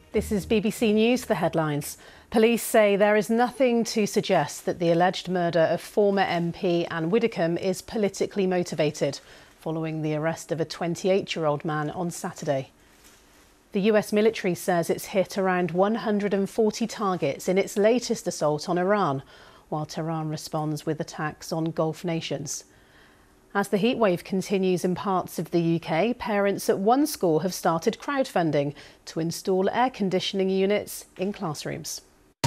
This is BBC News, the headlines. Police say there is nothing to suggest that the alleged murder of former MP Anne Widdecombe is politically motivated, following the arrest of a 28-year-old man on Saturday. The US military says it's hit around 140 targets in its latest assault on Iran, while Tehran responds with attacks on Gulf nations. As the heatwave continues in parts of the UK, parents at one school have started crowdfunding to install air conditioning units in classrooms.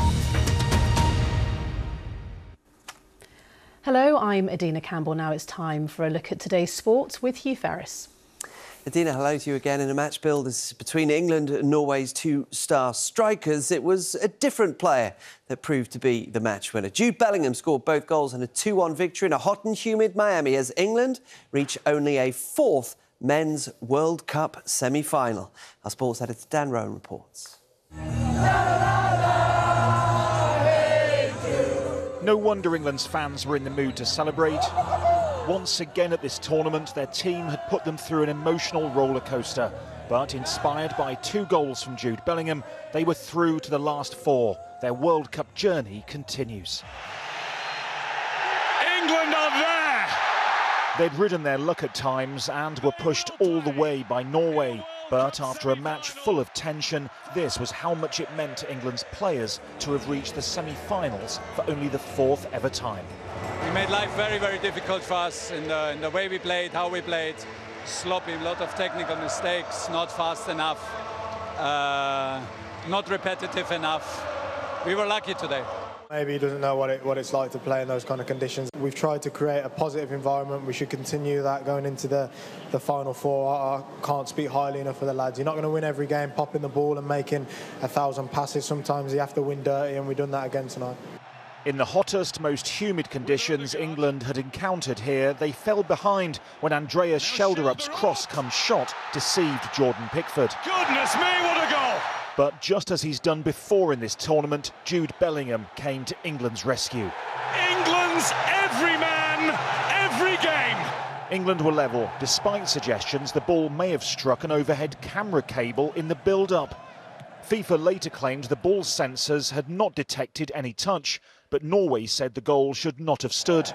Hello, I'm Adina Campbell. Now it's time for a look at today's sport with Hugh Ferris. Adina, hello to you again. In a match billed as between England and Norway's two star strikers, it was a different player that proved to be the match winner. Jude Bellingham scored both goals in a 2-1 victory in a hot and humid Miami as England reach only a fourth Men's World Cup semi-final. Our sports editor Dan Rowan reports. No wonder England's fans were in the mood to celebrate. Once again at this tournament, their team had put them through an emotional roller coaster. But inspired by 2 goals from Jude Bellingham, they were through to the last 4. Their World Cup journey continues. England are there! They'd ridden their luck at times and were pushed all the way by Norway. But after a match full of tension, this was how much it meant to England's players to have reached the semi-finals for only the 4th ever time. We made life very, very difficult for us in the way we played, how we played. Sloppy, a lot of technical mistakes, not fast enough, not repetitive enough. We were lucky today. Maybe he doesn't know what it's like to play in those kind of conditions. We've tried to create a positive environment. We should continue that going into the Final Four. I can't speak highly enough for the lads. You're not going to win every game popping the ball and making 1,000 passes. Sometimes you have to win dirty, and we've done that again tonight. In the hottest, most humid conditions England had encountered here, they fell behind when Andreas Schelderup's cross-come shot deceived Jordan Pickford. Goodness me, what a goal! But just as he's done before in this tournament, Jude Bellingham came to England's rescue. England's every man, every game! England were level, despite suggestions the ball may have struck an overhead camera cable in the build-up. FIFA later claimed the ball's sensors had not detected any touch, but Norway said the goal should not have stood.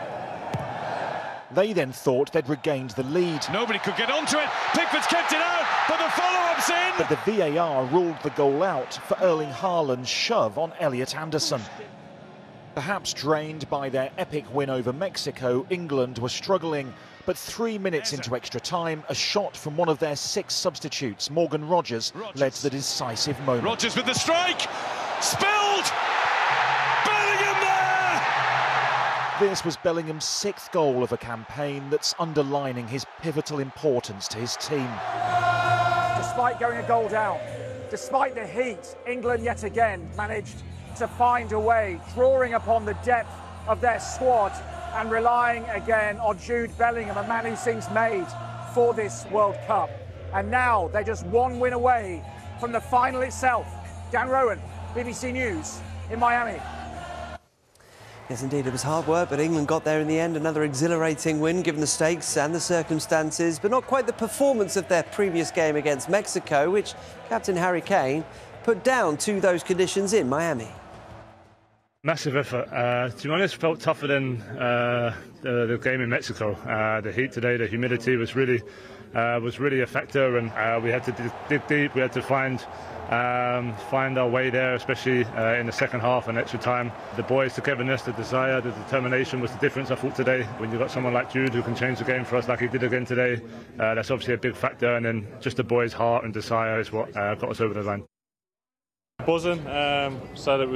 They then thought they'd regained the lead. Nobody could get onto it. Pickford's kept it out, but the follow-up's in. But the VAR ruled the goal out for Erling Haaland's shove on Elliot Anderson. Perhaps drained by their epic win over Mexico, England were struggling. But 3 minutes into extra time, a shot from one of their 6 substitutes, Morgan Rogers, led to the decisive moment. Rogers with the strike! Spilled! Bellingham there! This was Bellingham's 6th goal of a campaign that's underlining his pivotal importance to his team. Despite going a goal down, despite the heat, England yet again managed to find a way, drawing upon the depth of their squad and relying again on Jude Bellingham, a man who seems made for this World Cup. And now they're just 1 win away from the final itself. Dan Rowan, BBC News in Miami. Yes, indeed, it was hard work, but England got there in the end. Another exhilarating win, given the stakes and the circumstances, but not quite the performance of their previous game against Mexico, which captain Harry Kane put down to those conditions in Miami. Massive effort. To be honest, felt tougher than the game in Mexico. The heat today, the humidity was really a factor, and we had to dig deep. We had to find our way there, especially in the second half and extra time. The boys' togetherness, the desire, the determination was the difference, I thought, today. When you've got someone like Jude who can change the game for us like he did again today, that's obviously a big factor. And then just the boys' heart and desire is what got us over the line. Buzzing, so that